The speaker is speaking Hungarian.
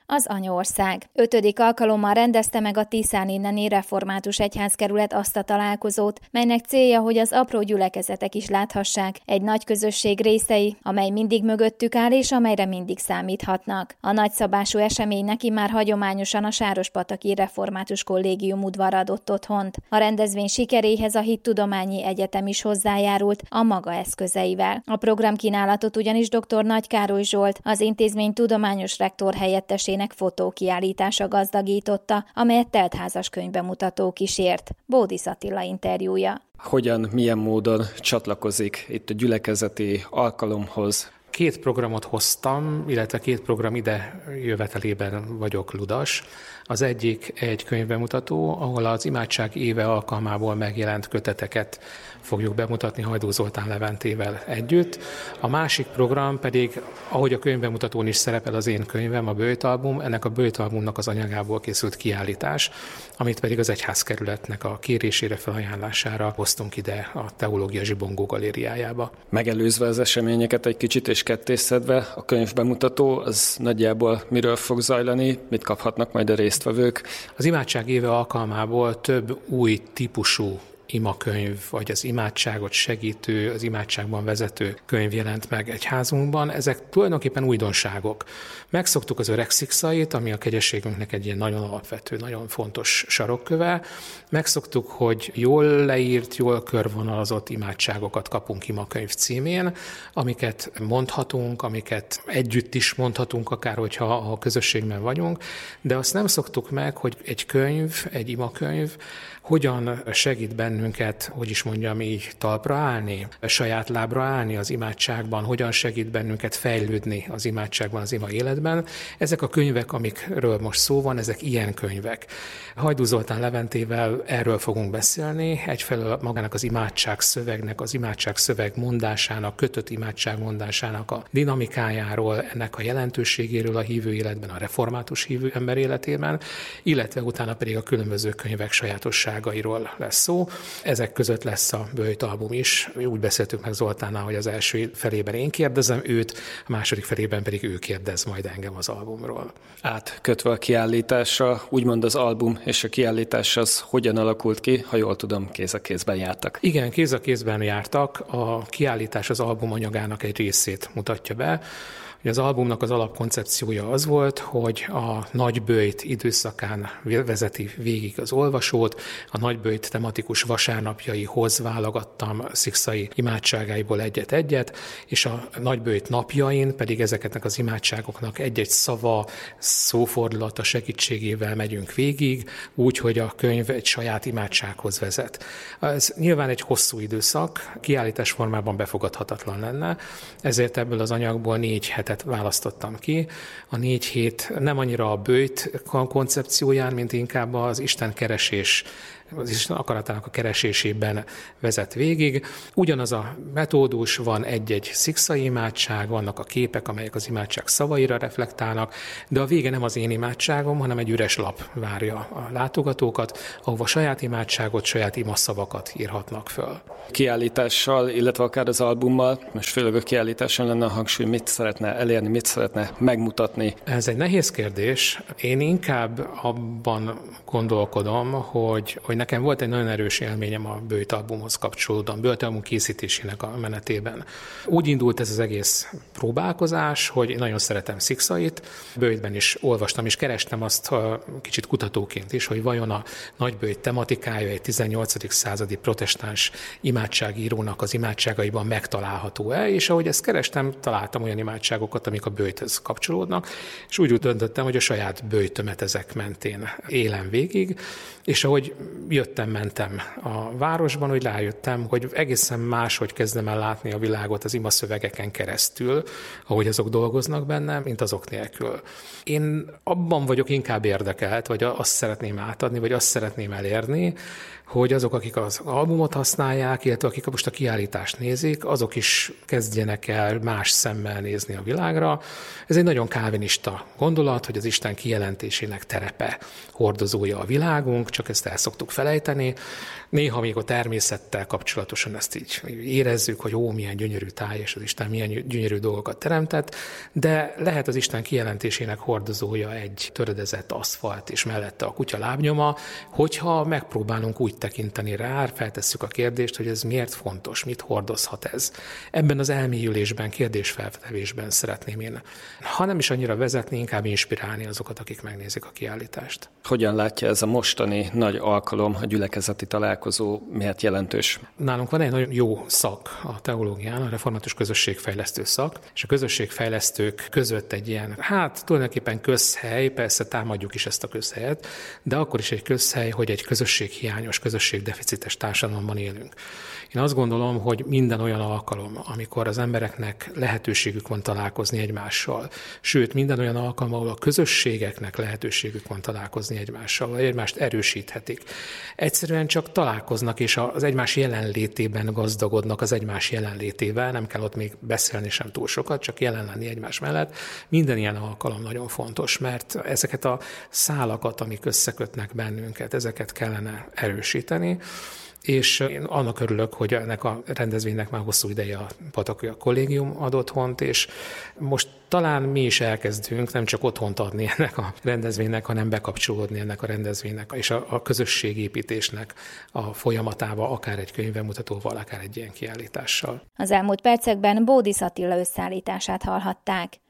az anyaország. 5. alkalommal rendezte meg a Tiszáninneni Református Egyházkerület azt a találkozót, melynek célja, hogy az apró gyülekezetek is láthassák egy nagy közösség részei, amely mindig mögöttük áll és amelyre mindig számíthatnak. A nagyszabású eseménynek immár hagyományosan a Sárospataki Református Kollégium udvara adott otthont. A rendezvény sikeréhez a Hittudományi Egyetem is hozzájárult a maga eszközeivel. A programkínálatot ugyanis dr. Nagy Károly Zsolt, az intézmény tudományos rektor helyettesének fotókiállítása gazdagította, amelyet teltházas könyvbemutató kísért. Bódis Attila interjúja. Hogyan, milyen módon csatlakozik itt a gyülekezeti alkalomhoz? 2 programot hoztam, illetve 2 program ide jövetelében vagyok ludas. Az egyik egy könyvbemutató, ahol az Imádság éve alkalmából megjelent köteteket fogjuk bemutatni Hajdú Zoltán Leventével együtt. A másik program pedig, ahogy a könyvbemutatón is szerepel az én könyvem, a Böjtalbum, ennek a Böjtalbumnak az anyagából készült kiállítás, amit pedig az egyházkerületnek a kérésére, felajánlására hoztunk ide a Teológia Zsibongó galériájába. Megelőzve az eseményeket egy kicsit és kettészedve, a könyvbemutató az nagyjából miről fog zajlani, mit kaphatnak majd a résztvevők? Az Imádság éve alkalmából több új típusú imakönyv, vagy az imádságot segítő, az imádságban vezető könyv jelent meg egyházunkban. Ezek tulajdonképpen újdonságok. Megszoktuk az öreg szikszait, ami a kegyességünknek egy ilyen nagyon alapvető, nagyon fontos sarokköve. Megszoktuk, hogy jól leírt, jól körvonalazott imádságokat kapunk imakönyv címén, amiket mondhatunk, amiket együtt is mondhatunk, akár hogyha a közösségben vagyunk, de azt nem szoktuk meg, hogy egy könyv, egy imakönyv hogyan segít bennünket, hogy is mondjam így, talpra állni, saját lábra állni az imádságban, hogyan segít bennünket fejlődni az imádságban, az ima életben. Ezek a könyvek, amikről most szó van, ezek ilyen könyvek. Hajdú Zoltán Leventével erről fogunk beszélni, egyfelől magának az imádság szövegnek, az imádság szöveg mondásának, kötött imádság mondásának a dinamikájáról, ennek a jelentőségéről a hívő életben, a református hívő ember életében, illetve utána pedig a különböző könyvek sajátosságairól lesz szó. Ezek között lesz a Böjtalbum is. Úgy beszéltük meg Zoltánnal, hogy az első felében én kérdezem őt, a második felében pedig ő kérdez majd engem az albumról. Átkötve a kiállításra, úgymond az album és a kiállítás az hogyan alakult ki, ha jól tudom, kéz a kézben jártak? Igen, kéz a kézben jártak. A kiállítás az album anyagának egy részét mutatja be. Az albumnak az alapkoncepciója az volt, hogy a Nagyböjt időszakán vezeti végig az olvasót, a Nagyböjt tematikus vasárnapjaihoz válogattam szikszai imádságáiból egyet-egyet, és a Nagyböjt napjain pedig ezeknek az imádságoknak egy-egy szava, szófordulata segítségével megyünk végig, úgy, hogy a könyv egy saját imádsághoz vezet. Ez nyilván egy hosszú időszak, kiállítás formában befogadhatatlan lenne, ezért ebből az anyagból 4 hetet választottam ki. A 4 hét nem annyira a böjt koncepcióján, mint inkább az Isten keresés, az Isten akaratának a keresésében vezet végig. Ugyanaz a metódus, van egy-egy szikszai imádság, vannak a képek, amelyek az imádság szavaira reflektálnak, de a vége nem az én imádságom, hanem egy üres lap várja a látogatókat, ahova saját imádságot, saját imaszavakat írhatnak föl. Kiállítással, illetve akár az albummal, most főleg a kiállításon lenne a hangsúly, mit szeretne elérni, mit szeretne megmutatni? Ez egy nehéz kérdés. Én inkább abban gondolkodom, hogy nekem volt egy nagyon erős élményem a Böjtalbumhoz kapcsolódóan, Böjtalbum készítésének a menetében. Úgy indult ez az egész próbálkozás, hogy én nagyon szeretem szikszait, Böjtben is olvastam, és kerestem azt kicsit kutatóként is, hogy vajon a Nagyböjt tematikája egy 18. századi protestáns imádságírónak az imádságaiban megtalálható-e, és ahogy ezt kerestem, találtam olyan imádságokat, amik a Böjthöz kapcsolódnak, és úgy döntöttem, hogy a saját böjtömet ezek mentén élem végig, és ahogy mentem a városban, hogy rájöttem, hogy egészen máshogy kezdem el látni a világot az imaszövegeken keresztül, ahogy azok dolgoznak bennem, mint azok nélkül. Én abban vagyok inkább érdekelt, vagy azt szeretném átadni, vagy azt szeretném elérni, hogy azok, akik az albumot használják, illetve akik most a kiállítást nézik, azok is kezdjenek el más szemmel nézni a világra. Ez egy nagyon kálvinista gondolat, hogy az Isten kijelentésének terepe hordozója a világunk, csak ezt el szoktuk felejteni. Néha még a természettel kapcsolatosan ezt így érezzük, hogy milyen gyönyörű táj, és az Isten milyen gyönyörű dolgokat teremtett, de lehet az Isten kijelentésének hordozója egy töredezett aszfalt, és mellette a kutya lábnyoma, hogyha megpróbálunk úgy tekinteni rá, feltesszük a kérdést, hogy ez miért fontos, mit hordozhat ez. Ebben az elmélyülésben, kérdésfeltevésben szeretném én, ha nem is annyira vezetni, inkább inspirálni azokat, akik megnézik a kiállítást. Hogyan látja ez a mostani nagy alkalom, a gyülekezeti találkozó, miért jelentős? Nálunk van egy nagyon jó szak a teológián, a református közösségfejlesztő szak, és a közösségfejlesztők között egy ilyen, tulajdonképpen közhely, persze támadjuk is ezt a közhelyet, de akkor is egy közhely, hogy egy közösséghiányos, közösségdeficites társadalomban élünk. Én azt gondolom, hogy minden olyan alkalom, amikor az embereknek lehetőségük van találkozni egymással, sőt, minden olyan alkalom, ahol a közösségeknek lehetőségük van találkozni egymással, vagy egymást erősíthetik. Egyszerűen csak találkoznak, és az egymás jelenlétében gazdagodnak az egymás jelenlétével, nem kell ott még beszélni sem túl sokat, csak jelen lenni egymás mellett. Minden ilyen alkalom nagyon fontos, mert ezeket a szálakat, amik összekötnek bennünket, ezeket kellene erősíteni. És én annak örülök, hogy ennek a rendezvénynek már hosszú ideje a Pataki Kollégium ad otthont, és most talán mi is elkezdünk nem csak otthont adni ennek a rendezvénynek, hanem bekapcsolódni ennek a rendezvénynek és a közösségépítésnek a folyamatába, akár egy könyvbemutatóval, akár egy ilyen kiállítással. Az elmúlt percekben Bódis Attila összeállítását hallhatták.